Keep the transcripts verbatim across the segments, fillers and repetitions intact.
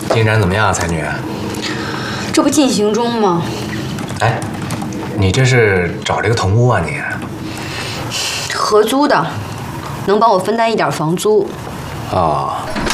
进展怎么样啊，才女？ 这不进行中吗？ 哎，你这是找这个同屋啊你？ 合租的，能帮我分担一点房租。 哦。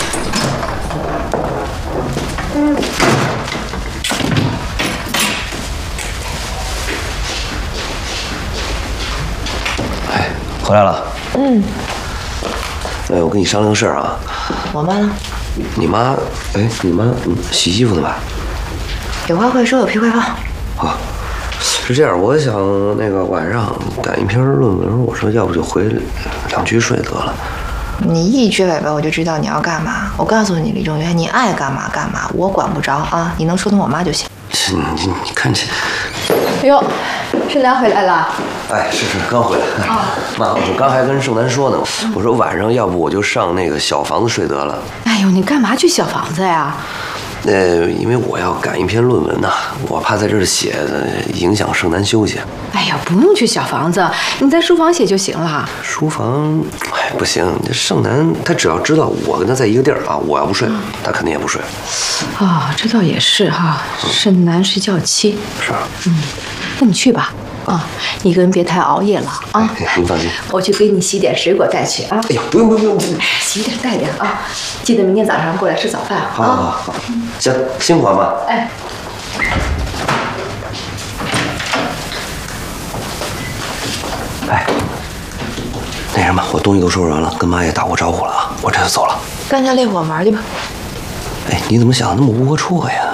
哎，回来了。嗯。哎，我跟你商量个事儿啊。 我妈呢？ 你妈？哎，你妈嗯洗衣服呢吧？ 有话快说，有屁快放。 啊，是这样，我想那个晚上赶一篇论文，我说要不就回两居睡得了。 你一撅尾巴，我就知道你要干嘛。我告诉你，李仲元，你爱干嘛干嘛，我管不着啊。你能说通我妈就行。 你你你看这， 哎呦，盛楠回来了。 哎，是是，刚回来。啊，妈，我刚还跟盛楠说呢，我说晚上要不我就上那个小房子睡得了。 哎呦，你干嘛去小房子呀？ 呃，因为我要赶一篇论文呐，我怕在这儿写影响盛楠休息。 哎呀，不用去小房子，你在书房写就行了。 书房，哎，不行，这盛楠他只要知道我跟他在一个地儿啊，我要不睡，他肯定也不睡。 哦，这倒也是哈，盛楠睡觉期。 是啊。 嗯，那你去吧。啊，你一个人别太熬夜了啊！ 您放心， 我去给你洗点水果带去啊。 哎呀，不用不用不用， 洗点带点啊！记得明天早上过来吃早饭啊。 好，好，好，行，辛苦了妈。 哎。 哎，那什么，我东西都收拾完了，跟妈也打过招呼了啊，我这就走了。 干下烈火玩去吧。 哎，你怎么想的那么龌龊呀？